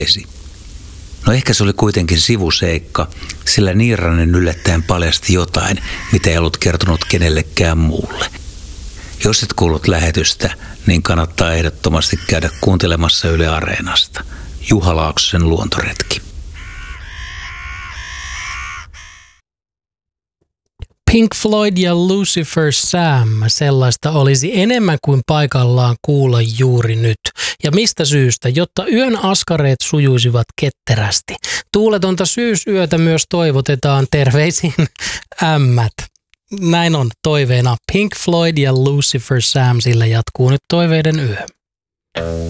No ehkä se oli kuitenkin sivuseikka, sillä Niiranen yllättäen paljasti jotain, mitä ei ollut kertonut kenellekään muulle. Jos et kuullut lähetystä, niin kannattaa ehdottomasti käydä kuuntelemassa Yle Areenasta. Juha Laaksosen luontoretki. Pink Floyd ja Lucifer Sam, sellaista olisi enemmän kuin paikallaan kuulla juuri nyt. Ja mistä syystä? Jotta yön askareet sujuisivat ketterästi. Tuuletonta syysyötä myös toivotetaan, terveisin ämmät. Näin on toiveena Pink Floyd ja Lucifer Sam, sillä jatkuu nyt toiveiden yö.